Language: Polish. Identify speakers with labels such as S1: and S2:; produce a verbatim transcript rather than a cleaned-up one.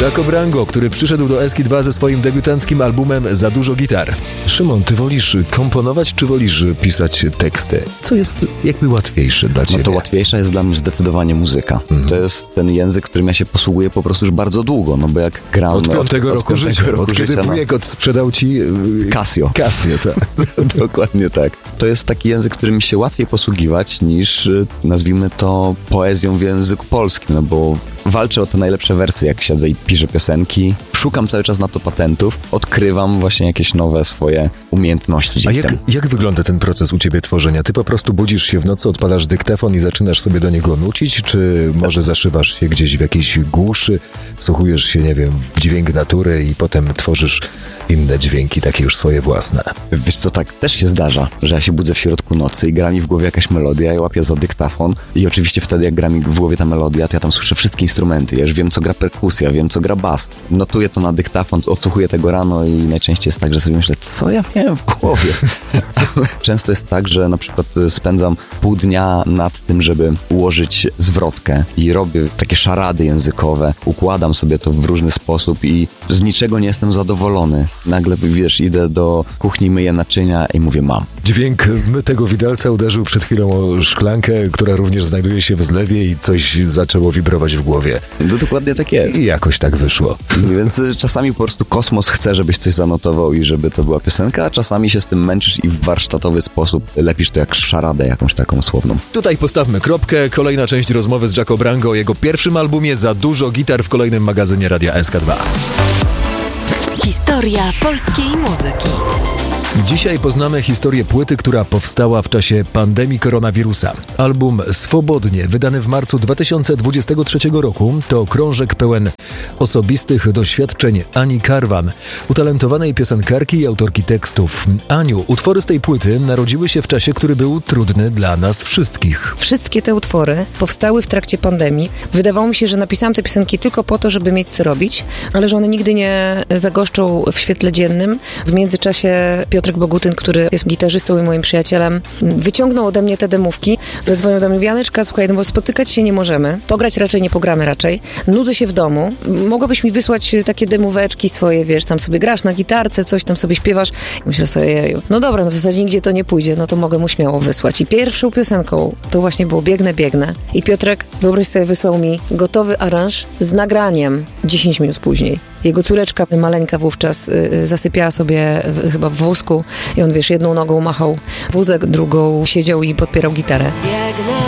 S1: Jaco Brango, który przyszedł do Eski dwa ze swoim debiutanckim albumem Za dużo gitar. Szymon, ty wolisz komponować, czy wolisz pisać teksty? Co jest jakby łatwiejsze dla ciebie?
S2: No to łatwiejsza jest dla mnie zdecydowanie muzyka. Mhm. To jest ten język, którym ja się posługuję po prostu już bardzo długo, no bo jak gram...
S1: Od piątego od, roku od życia, roku od kiedy wujek no. odsprzedał ci...
S2: Casio.
S1: Casio, tak.
S2: Dokładnie tak. To jest taki język, którym mi się łatwiej posługiwać niż, nazwijmy to, poezją w języku polskim, no bo walczę o te najlepsze wersy, jak siedzę i piszę piosenki. Szukam cały czas na to patentów, odkrywam właśnie jakieś nowe swoje umiejętności.
S1: A jak, jak wygląda ten proces u ciebie tworzenia? Ty po prostu budzisz się w nocy, odpalasz dyktafon i zaczynasz sobie do niego nucić, czy może zaszywasz się gdzieś w jakiejś głuszy, wsłuchujesz się, nie wiem, w dźwięk natury i potem tworzysz inne dźwięki, takie już swoje własne?
S2: Wiesz co, tak też się zdarza, że ja się budzę w środku nocy i gra mi w głowie jakaś melodia, ja łapię za dyktafon i oczywiście wtedy jak gra mi w głowie ta melodia, to ja tam słyszę wszystkie instrumenty, ja już wiem, co gra perkusja, wiem, co gra bas. Notuję to na dyktafon, odsłuchuję tego rano i najczęściej jest tak, że sobie myślę, co ja miałem w głowie? Często jest tak, że na przykład spędzam pół dnia nad tym, żeby ułożyć zwrotkę i robię takie szarady językowe, układam sobie to w różny sposób i z niczego nie jestem zadowolony. Nagle, wiesz, idę do kuchni, myję naczynia i mówię, mam.
S1: Dźwięk mytego widelca uderzył przed chwilą o szklankę, która również znajduje się w zlewie i coś zaczęło wibrować w głowie.
S2: No dokładnie tak jest.
S1: I jakoś tak wyszło.
S2: Więc czasami po prostu kosmos chce, żebyś coś zanotował i żeby to była piosenka, a czasami się z tym męczysz i w warsztatowy sposób lepisz to jak szaradę jakąś taką słowną.
S1: Tutaj postawmy kropkę. Kolejna część rozmowy z Jaco Brango o jego pierwszym albumie Za dużo gitar w kolejnym magazynie Radia S K dwa.
S3: Historia polskiej muzyki.
S1: Dzisiaj poznamy historię płyty, która powstała w czasie pandemii koronawirusa. Album Swobodnie, wydany w marcu dwa tysiące dwudziestego trzeciego roku, to krążek pełen osobistych doświadczeń Ani Karwan, utalentowanej piosenkarki i autorki tekstów. Aniu, utwory z tej płyty narodziły się w czasie, który był trudny dla nas wszystkich.
S4: Wszystkie te utwory powstały w trakcie pandemii. Wydawało mi się, że napisałam te piosenki tylko po to, żeby mieć co robić, ale że one nigdy nie zagoszczą w świetle dziennym. W międzyczasie Piotrek Bogutyn, który jest gitarzystą i moim przyjacielem, wyciągnął ode mnie te demówki. Zadzwonił do mnie, Janeczka, słuchaj, no bo spotykać się nie możemy. Pograć raczej nie pogramy raczej. Nudzę się w domu. Mogłabyś mi wysłać takie demóweczki swoje, wiesz, tam sobie grasz na gitarce, coś tam sobie śpiewasz. Myślę sobie, no dobra, no w zasadzie nigdzie to nie pójdzie, no to mogę mu śmiało wysłać. I pierwszą piosenką to właśnie było Biegnę, biegnę. I Piotrek, wyobraź sobie, wysłał mi gotowy aranż z nagraniem dziesięć minut później. Jego córeczka maleńka wówczas y, zasypiała sobie w, chyba w wózku i on, wiesz, jedną nogą machał wózek, drugą siedział i podpierał gitarę.